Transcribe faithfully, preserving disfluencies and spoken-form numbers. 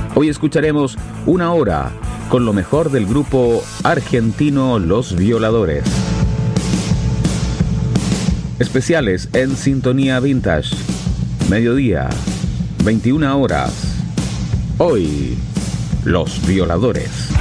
Hoy escucharemos una hora con lo mejor del grupo argentino Los Violadores. Especiales en Sintonía Vintage. Mediodía, veintiuna horas. Hoy, Los Violadores.